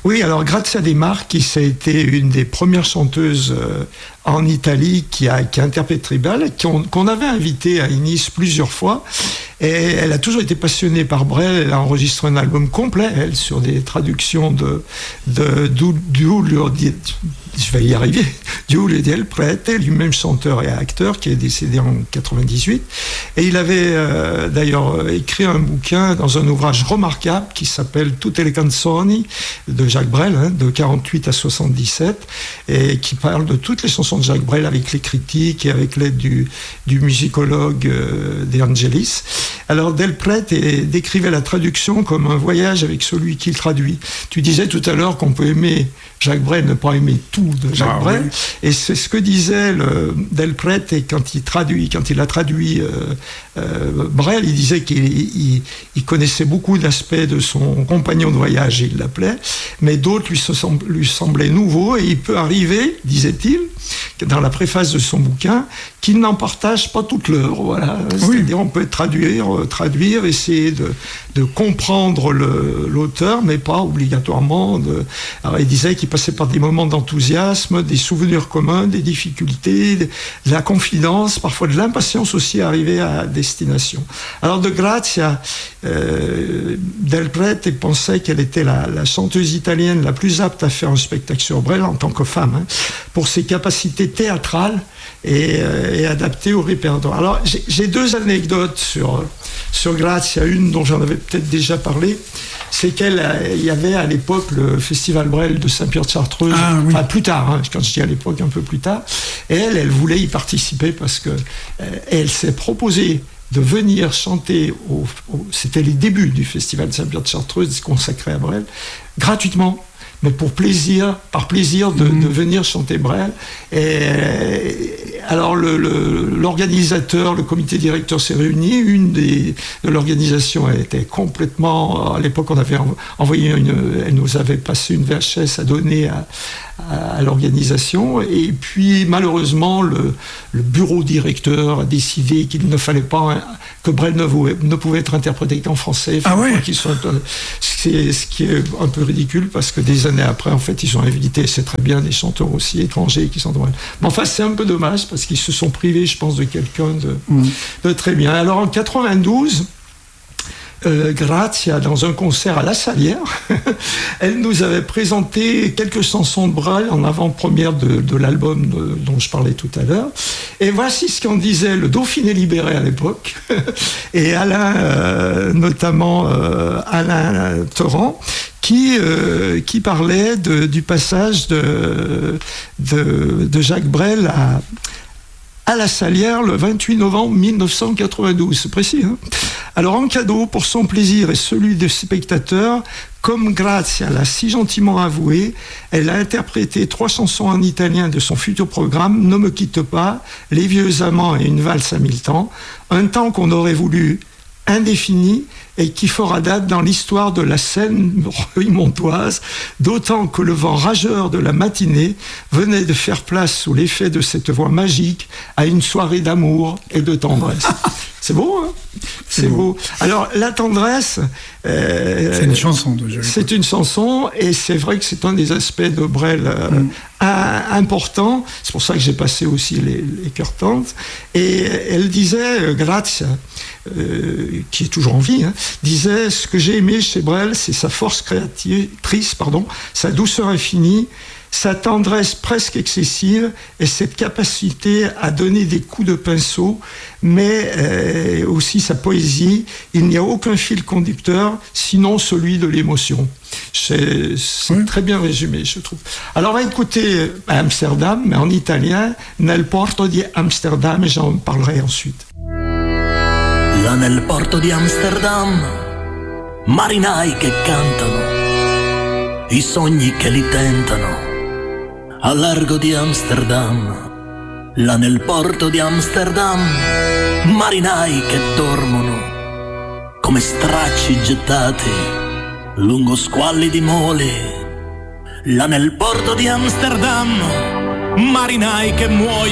Oui, alors Grazia De Marchi, ça a été une des premières chanteuses en Italie qui a interprété Brel, qu'on avait invitée à Nice plusieurs fois. Et elle a toujours été passionnée par Brel. Elle a enregistré un album complet, elle, sur des traductions de Giulio Del Prete, lui-même chanteur et acteur, qui est décédé en 98. Et il avait d'ailleurs écrit un bouquin dans un ouvrage remarquable qui s'appelle Tutte le canzoni de Jacques Brel, de 48 à 77, et qui parle de toutes les chansons de Jacques Brel avec les critiques et avec l'aide du musicologue De Angelis. Alors Del Prete décrivait la traduction comme un voyage avec celui qui le traduit. Tu disais tout à l'heure qu'on peut aimer Jacques Brel, ne pas aimer tout de Jacques Brel, oui. Et c'est ce que disait Del Prete quand il a traduit Brel. Il disait qu'il connaissait beaucoup d'aspects de son compagnon de voyage, il l'appelait, mais d'autres lui semblaient nouveaux, et il peut arriver, disait-il, dans la préface de son bouquin, qu'il n'en partage pas toute l'œuvre. Voilà. Oui. C'est-à-dire, on peut traduire, essayer de comprendre l'auteur, mais pas obligatoirement. Alors, il disait qu'il passait par des moments d'enthousiasme, des souvenirs communs, des difficultés, de la confidence, parfois de l'impatience aussi à arriver à destination. Alors, de Grazia, Del Prete pensait qu'elle était la chanteuse italienne la plus apte à faire un spectacle sur Brel en tant que femme, pour ses capacités théâtrales et adaptées au répertoire. Alors, j'ai deux anecdotes sur Grazia. Une dont j'en avais peut-être déjà parlé, c'est qu'il y avait à l'époque le Festival Brel de Saint-Pierre-de-Chartreuse, oui. Enfin plus tard, quand je dis à l'époque, un peu plus tard, et elle voulait y participer parce que elle s'est proposée de venir chanter, c'était les débuts du Festival de Saint-Pierre-de-Chartreuse consacré à Brel, gratuitement, mais par plaisir de venir chanter Brel. Et alors l'organisateur, le comité directeur s'est réuni. Une de l'organisation était complètement... À l'époque, on avait envoyé elle nous avait passé une VHS à donner à l'organisation. Et puis, malheureusement, le bureau directeur a décidé qu'il ne fallait pas... que Brel ne pouvait être interprété qu'en français. Ah ouais. C'est ce qui est un peu ridicule, parce que des années après, en fait, ils ont invité, c'est très bien, des chanteurs aussi étrangers qui sont Brel. Mais enfin, c'est un peu dommage, parce qu'ils se sont privés, je pense, de quelqu'un de très bien. Alors, en 92... Grazia, dans un concert à La Salière, elle nous avait présenté quelques chansons de Brel en avant-première de l'album dont je parlais tout à l'heure. Et voici ce qu'en disait le Dauphiné libéré à l'époque, et notamment Alain Torrent, qui parlait du passage de Jacques Brel à La Salière le 28 novembre 1992, c'est précis, hein. Alors, en cadeau, pour son plaisir et celui des spectateurs, comme Grazia l'a si gentiment avoué, elle a interprété 3 chansons en italien de son futur programme, Ne me quitte pas, Les vieux amants et Une valse à 1000 temps, un temps qu'on aurait voulu indéfini et qui fera date dans l'histoire de la scène montoise, d'autant que le vent rageur de la matinée venait de faire place, sous l'effet de cette voix magique, à une soirée d'amour et de tendresse. C'est beau, hein? C'est beau. Alors, la tendresse... c'est une chanson. C'est une chanson, et c'est vrai que c'est un des aspects de Brel important. C'est pour ça que j'ai passé aussi les cœurs tendres. Et elle disait, Grazia, qui est toujours en vie, disait, ce que j'ai aimé chez Brel, c'est sa force créatrice, sa douceur infinie, sa tendresse presque excessive et cette capacité à donner des coups de pinceau, mais aussi sa poésie. Il n'y a aucun fil conducteur, sinon celui de l'émotion. C'est très bien résumé, je trouve. Alors, on va écouter Amsterdam, mais en italien, Nel porto di Amsterdam, et j'en parlerai ensuite. Là nel porto di Amsterdam, marinai che cantano, i sogni che li tentano. Al largo di Amsterdam, là nel porto di Amsterdam, marinai che dormono come stracci gettati lungo squalli di mole. Là nel porto di Amsterdam, marinai che muoiono